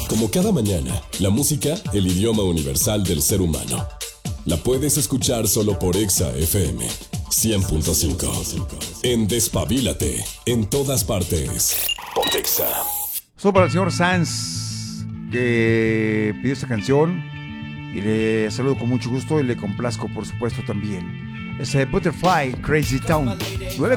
Como cada mañana, la música, el idioma universal del ser humano. La puedes escuchar solo por Exa FM 100.5. En Despabilate, en todas partes. Pontexa. Solo para el señor Sanz, que pidió esta canción. Y le saludo con mucho gusto y le complazco, por supuesto, también. Es Butterfly Crazy Town. 9